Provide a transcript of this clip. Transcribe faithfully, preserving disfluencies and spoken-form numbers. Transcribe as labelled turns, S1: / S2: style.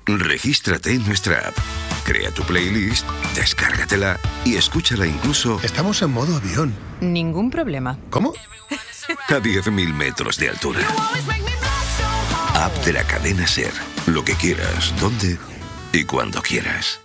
S1: Regístrate en nuestra app, crea tu playlist, descárgatela y escúchala incluso...
S2: Estamos en modo avión.
S3: Ningún problema.
S2: ¿Cómo?
S1: A diez mil metros de altura. App de la cadena SER. Lo que quieras, donde y cuando quieras.